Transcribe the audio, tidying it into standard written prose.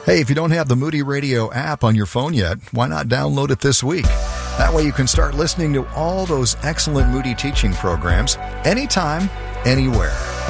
Hey, if you don't have the Moody Radio app on your phone yet, why not download it this week? That way you can start listening to all those excellent Moody teaching programs anytime, anywhere.